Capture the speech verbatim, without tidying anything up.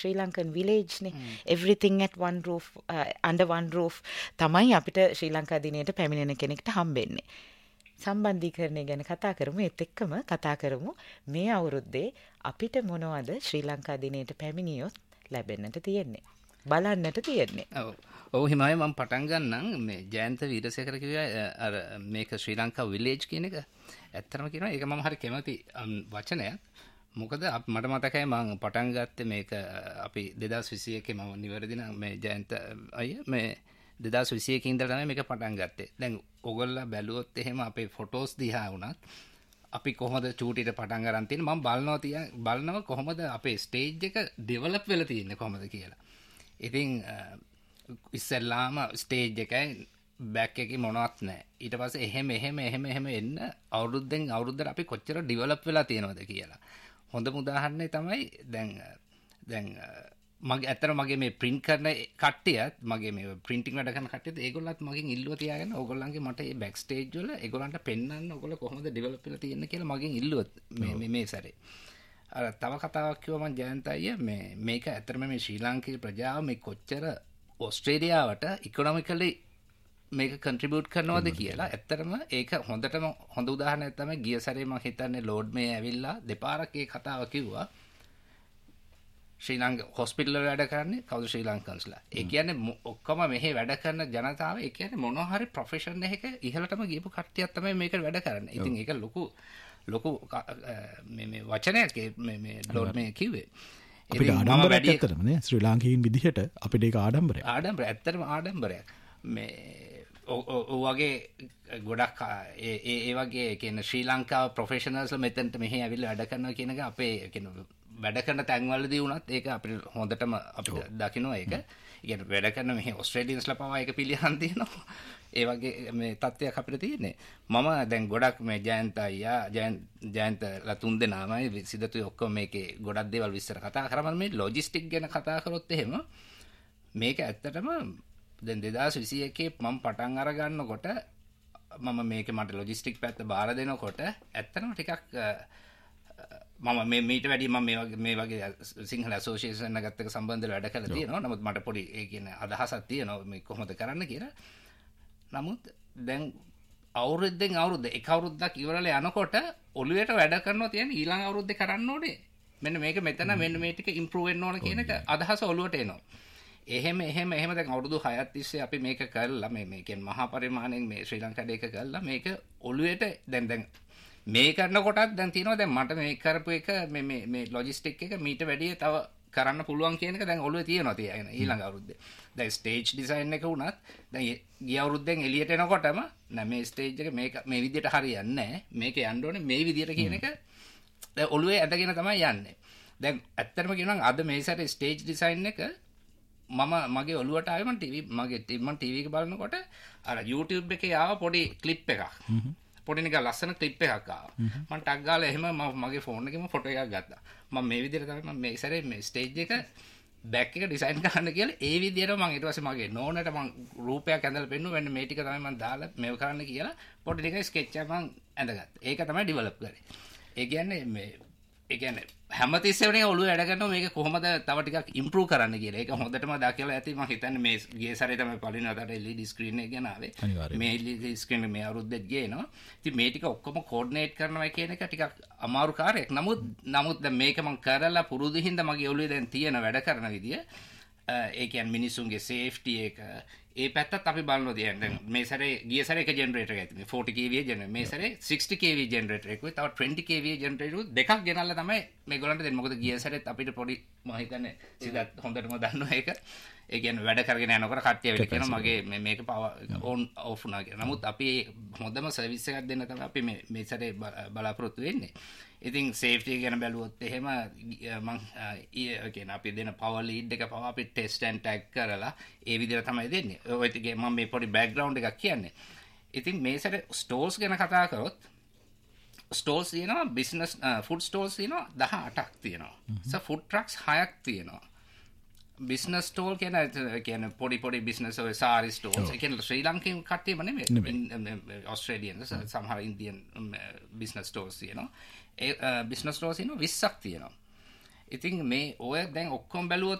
Sri Lankan village ne mm. everything at one roof uh, under one roof තමයි අපිට ශ්‍රී ලංකා දිනයට පැමිණෙන කෙනෙක්ට හම්බෙන්නේ. සම්බන්ධීකරණය ගැන කතා කරමු. ඒත් එක්කම කතා කරමු මේ අවුරුද්දේ අපිට මොනවද ශ්‍රී ලංකා දිනයට පැමිණියොත් ලැබෙන්නට තියෙන්නේ. බලන්නට තියෙන්නේ. ඔව්. ඔව් හිමයි මම පටන් ගන්නම් මේ ජයන්ත වීරසේකර කිව්වා අර මේක ශ්‍රී ලංකා විලේජ් කියන එක. ඇත්තටම කියනවා ඒක මම හරි කැමති වචනයක්. මොකද මට මතකයි මම පටන් ගත්තේ මේක අපි දෙදාස් විසි එකේ මම නිවැරදි නම් මේ ජයන්ත අයියා මේ දෙදාස් විසි එකේ ඉඳලා තමයි මේක පටන් ගත්තේ. දැන් ඔයගොල්ලෝ බැලුවොත් එහෙම අපේ ෆොටෝස් දිහා වුණත් අපි කොහොමද චූටිට පටන් ගන්න තියෙන්නේ මම බලනවා තිය බලනවා කොහොමද අපේ ස්ටේජ් එක ඩෙවලොප් වෙලා තියෙන්නේ කොහොමද කියලා. ඉතින් ඉස්සෙල්ලාම ස්ටේජ් එකයි බෑක් එකේ මොනවත් නැහැ. ඊට පස්සේ එහෙම එහෙම එහෙම එහෙම එන්න අවුරුද්දෙන් අවුරුද්දට අපි කොච්චර ඩෙවලොප් වෙලා තියෙනවද කියලා. හොඳම උදාහරණය තමයි දැන් දැන් මගේ ඇත්තට මගේ මේ print කරන කට්ටියත් මගේ මේ printing වැඩ කරන කට්ටියත් ඒගොල්ලන්ත් මගෙන් ඉල්ලුවා තියාගෙන ඕගොල්ලන්ගේ මට මේ back stage වල ඒගොල්ලන්ට පෙන්වන්න ඕගොල්ලෝ කොහොමද develop වෙලා තියෙන්නේ කියලා මගෙන් ඉල්ලුවා මේ මේ මේ සැරේ. අර තව කතාවක් කිව්වා මම ජයන්ත අයියා මේ මේක ඇත්තටම මේ ශ්‍රී ලාංකික ප්‍රජාව මේ කොච්චර ඕස්ට්‍රේලියාවට ඉකොනොමිකලි මේක කන්ට්‍රිබියුට් කරනවද කියලා. ඇත්තටම ඒක හොඳටම හොඳ උදාහරණයක් තමයි ගිය සැරේ මම හිතන්නේ ලෝඩ් මේ ඇවිල්ලා දෙපාරක් ඒ කතාව කිව්වා. ශ්‍රී ලංකා හොස්පිටල් වල වැඩ කරන්නේ කවුද ශ්‍රී ලංකන්ස්ලා. ඒ කියන්නේ ඔක්කොම මෙහි වැඩ කරන ජනතාව ඒ කියන්නේ මොනවා හරි ප්‍රොෆෙෂන් එකක ඉහළටම ගියපු කට්ටියක් තමයි මේක වැඩ කරන්නේ. ඉතින් ඒක ලොකු ලොකු මේ මේ වචනයක් මේ මේ ලෝඩ් මේ කිව්වේ. අපිට ආඩම්බරයක් ඇත්තටම නේ ශ්‍රී ලාංකිකයින් විදිහට අපිට ඒක ආඩම්බරයක්. ආඩම්බරයක් ඇත්තටම ආඩම්බරයක්. මේ ඔවගේ ගොඩක් ඒ ඒ වගේ කියන්නේ ශ්‍රී ලංකාව ප්‍රොෆෙෂනල්ස්ලා මෙතනට මෙහි ඇවිල්ලා වැඩ කරනවා කියන එක අපේ කියන්නේ වැඩ කරන තැන්වලදී වුණත් ඒක අපිට හොඳටම අපිට දකින්න ඒක. ඒ කියන්නේ වැඩ කරන මෙහි ඔස්ට්‍රේලියන්ස්ලා පවා ඒක පිළිහන් තියෙනවා. ඒ වගේ මේ තත්ත්වයක් අපිට තියෙන්නේ. මම දැන් ගොඩක් මේ ජයන්ත අයියා ජයන්ත ජයන්තලා තුන් දෙනාමයි සිදතුයි ඔක්කොම මේකේ ගොඩක් දේවල් විස්තර කතා කරමු. මේ ලොජිස්ටික් ගැන කතා කරොත් එහෙම මේක ඇත්තටම දැන් දෙදාස් විසි එකේ මම පටන් අර ගන්නකොට මම මේක මට ලොජිස්ටික් පැත්ත බාර දෙනකොට ඇත්තටම ටිකක් මම මේ මීට වැඩි මම මේ වගේ මේ වගේ සිංහල ඇසෝසියේෂන් එකත් එක්ක සම්බන්ධව වැඩ කරලා තියෙනවා. නමුත් මට පොඩි ඒ කියන්නේ අදහසක් තියෙනවා මේ කොහොමද කරන්න කියලා. නමුත් දැන් අවුරුද්දෙන් අවුරුද්ද එක අවුරුද්දක් ඉවරලා යනකොට ඔළුවේට වැඩ කරනවා කියන්නේ ඊළඟ අවුරුද්දේ කරන්න ඕනේ. මෙන්න මේක මෙතන මෙන්න මේ ටික ඉම්ප්‍රූව් වෙන්න ඕන කියන එක අදහස ඔළුවට එනවා. එහෙම එහෙම එහෙම දැන් අවුරුදු හයක් තිස්සේ අපි මේක කරලා මේ මේ කියන්නේ මහා පරිමාණයෙන් මේ ශ්‍රී ලංකාවේ එක කරලා මේක ඔළුවේට දැන් දැන් මේ කරන කොටත් දැන් තියෙනවා දැන් මට මේ කරපු එක මේ මේ මේ ලොජිස්ටික් එක මීට වැඩිය තව කරන්න පුළුවන් කියන එක දැන් ඔළුවේ තියෙනවා තියාගෙන ඊළඟ අවුරුද්දේ. දැන් ස්ටේජ් ඩිසයින් එක වුණත් දැන් ගිය අවුරුද්දෙන් එළියට එනකොටම නෑ මේ ස්ටේජ් එක මේක මේ විදිහට හරියන්නේ නෑ. මේක යන්න ඕනේ මේ විදිහට කියන එක දැන් ඔළුවේ ඇදගෙන තමයි යන්නේ. දැන් ඇත්තටම කියනවා අද මේ සැරේ ස්ටේජ් ඩිසයින් එක මම මගේ ඔළුවට ආවේ මම ටීවී මගේ මම ටීවී එක බලනකොට අර YouTube එකේ ආව පොඩි ක්ලිප් එකක්. පොඩි නිකන් ලස්සන ක්ලිප් එකක් ආවා. මම ටග් ගාලා එහෙම මම මගේ ෆෝන් එකේම ෆොටෝ එකක් ගත්තා. මම මේ විදිහට තමයි මම මේ සැරේ මේ ස්ටේජ් එක බෑක් එක ඩිසයින් කරන්න කියලා ඒ විදිහට මම ඊට පස්සේ මගේ නෝනට මම රූපයක් ඇඳලා පෙන්නුවා. මෙන්න මේ ටික තමයි මම දාලා මේව කරන්න කියලා පොඩි නිකන් ස්කෙච් එකක් මම ඇඳගත්තා. ඒක තමයි ඩෙවලොප් කරේ. ඒ කියන්නේ මේ ඒ කියන්නේ හැමතිස්සෙම නේ ඔළුව වැඩ කරනවා මේක කොහොමද තව ටිකක් ඉම්ප්‍රූව් කරන්න කියලා. ඒක හොඳටම දැකලා ඇති මම හිතන්නේ මේ ගිය සැරේ තමයි පළවෙනි වතාවට එල් ඊ ඩී ස්ක්‍රීන් එක ගැන ආවේ. මේ එල් ඊ ඩී ස්ක්‍රීන් මේ අවුරුද්දෙත් ගේනවා. ඉතින් මේ ටික ඔක්කොම කෝඩිනේට් කරනවා කියන එක ටිකක් අමාරු කාර්යයක්. නමුත් නමුත් දැන් මේක මම කරලා පුරුදු හින්දා මගේ ඔළුවේ දැන් තියෙන වැඩ කරන විදිය ඒ කියන්නේ මිනිසුන්ගේ සේෆ්ටි එක ඒ පැත්තත් අපි බලනවා දැන් දැන් මේ සැරේ ගිය සැරේ එක ජෙනරේටර් එකක් තිබුණේ ෆෝර්ටි කේවී ජෙනරේටර්. මේ සැරේ සික්ස්ටි කේවී ජෙනරේටර් එකකුයි තව ට්වෙන්ටි කේවී ජෙනරේටර් දෙකක් ගෙනල්ලා තමයි මේගොල්ලන්ට දෙන්නේ. මොකද ගිය සැරේත් අපිට පොඩි මම හිතන්නේ සිතත් හොඳටම දන්නවා ඒක. ඒ කියන්නේ වැඩ කරගෙන යනකොට කට්ටිය වෙල කියනවා මගේ මේක පව ඔන් ඔෆ් වුණා කියලා. නමුත් අපි හොඳම සර්විස් එකක් දෙන්න තමයි අපි මේ මේ සැරේ බලාපොරොත්තු වෙන්නේ. ඉතින් සේෆ්ටි ගැන බැලුවොත් එහෙම මම ඒ කියන්නේ අපි දෙන පවර් ලීඩ් එක පව අපි ටෙස්ට් ඇන්ඩ් ටැග් කරලා ඒ විදිහට තමයි දෙන්නේ. ඔය ටිකේ මම මේ පොඩි බෑග්ග්‍රවුන්ඩ් එකක් කියන්නේ. ඉතින් මේ සැරේ ස්ටෝර්ස් ගැන කතා කරොත් ස්ටෝර්ස් තියෙනවා බිස්නස් ෆුඩ් ස්ටෝර්ස් තියෙනවා දහඅටක් තියෙනවා. ස ෆුඩ් ට්‍රක්ස් හයක් තියෙනවා. බිස්නස් ස්ටෝර් කියන කියන්නේ පොඩි පොඩි බිස්නස් ඔය සාරි ස්ටෝර්ස් ඒ කියන්නේ ශ්‍රී ලංකේම කට්ටියම නෙමෙයි ඔස්ට්‍රේලියන්ස් සමහර ඉන්දියන් බිස්නස් ස්ටෝර්ස් තියෙනවා. ඒ බිස්නස් ස්ටෝර්ස් ඉන්නවා විස්සක් තියෙනවා. ඉතින් මේ ඔය දැන් ඔක්කොම බැලුවොත්